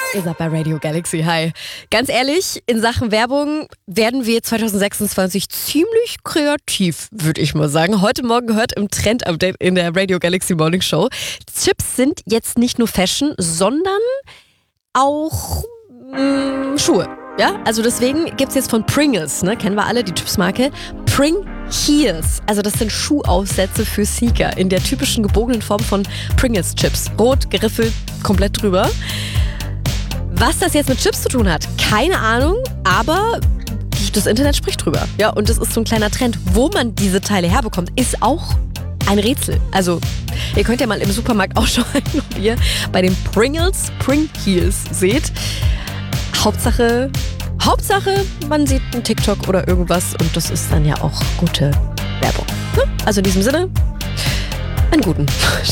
Ihr seid bei Radio Galaxy. Hi. Ganz ehrlich, in Sachen Werbung werden wir 2026 ziemlich kreativ, würde ich mal sagen. Heute Morgen gehört im Trend-Update in der Radio Galaxy Morning Show. Chips sind jetzt nicht nur Fashion, sondern auch Schuhe. Ja, also deswegen gibt es jetzt von Pringles, ne, kennen wir alle, die Chipsmarke, Pring Heels. Also das sind Schuhaufsätze für Sneaker in der typischen gebogenen Form von Pringles Chips. Rot, geriffelt, komplett drüber. Was das jetzt mit Chips zu tun hat, keine Ahnung, aber das Internet spricht drüber. Ja, und das ist so ein kleiner Trend. Wo man diese Teile herbekommt, ist auch ein Rätsel. Also, ihr könnt ja mal im Supermarkt ausschauen, ob ihr bei den Pringles Pring Heels seht. Hauptsache, man sieht einen TikTok oder irgendwas und das ist dann ja auch gute Werbung. Also in diesem Sinne, einen guten.